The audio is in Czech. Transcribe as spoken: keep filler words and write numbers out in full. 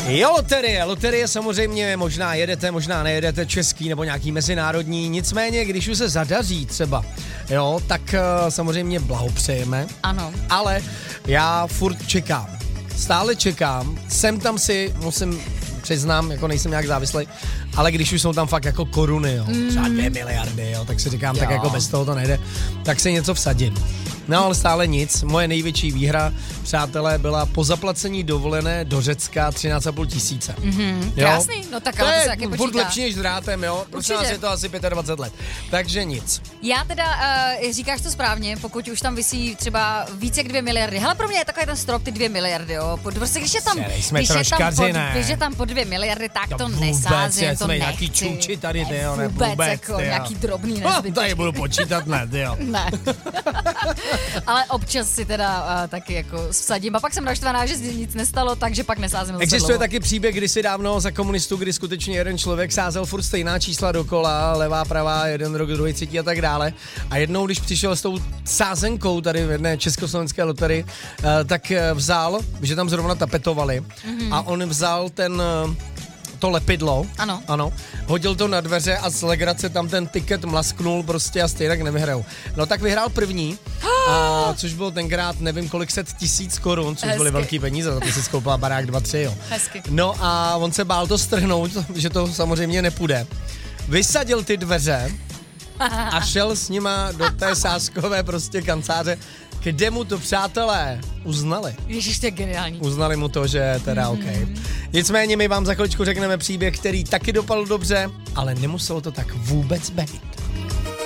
Jo, loterie. Loterie samozřejmě možná jedete, možná nejedete, český nebo nějaký mezinárodní. Nicméně, když už se zadaří třeba, jo, tak uh, samozřejmě blahopřejeme. Ano. Ale já furt čekám. Stále čekám. Sem tam si musím přiznám, jako nejsem nějak závislý, ale když už jsou tam fakt jako koruny, jo, mm. třeba dvě miliardy, jo, tak si říkám, jo. tak jako bez toho to nejde, tak si něco vsadím. No ale stále nic. Moje největší výhra, přátelé, byla po zaplacení dovolené do Řecka třináct a půl tisíce. Mm-hmm. Krásný, no tak ale to, to se taky počítá. Furt lepší než drátem, jo, protože nás je to asi dvacet pět let. Takže nic. Já teda, uh, říkáš to správně, pokud už tam visí třeba více jak dvě miliardy. Hele, pro mě je takový ten strop, ty dvě miliardy, jo. Prostě když je tam, když je tam, pod, když je tam po dvě miliardy, tak to, to nesázím, to nechci. Nějaký čuči tady, ty jo, ne, vůbec, vůbec jako ty, jo. Nějaký drobný nezbytečný. No, tady budu počítat, ne, ty jo. Ne. Ale občas si teda uh, taky jako vsadím a pak jsem naštvaná, že nic nestalo, takže pak nesázím. Existuje taky příběh kdysi dávno za komunistů, kdy skutečně jeden člověk sázel furt stejná čísla dokola, levá, pravá, jeden rok, druhý, třetí a tak dále. A jednou, když přišel s tou sázenkou tady v jedné československé loterii, uh, tak vzal, že tam zrovna tapetovali mm-hmm. a on vzal ten... Uh, to lepidlo, ano. ano, hodil to na dveře a z legrace tam ten tiket mlasknul prostě a stejně nevyhrál. No tak vyhrál první, a, což bylo tenkrát nevím kolik set tisíc korun, což Hezky. byly velký peníze, za to si skoupila barák dva, tři, jo. Hezky. No a on se bál to strhnout, že to samozřejmě nepůjde. Vysadil ty dveře a šel s nima do té sázkové prostě kanceláře, kde mu to, přátelé, uznali. Ježiš, to je geniální. Uznali mu to, že teda mm. OK. Nicméně my vám za chviličku řekneme příběh, který taky dopadl dobře, ale nemuselo to tak vůbec být.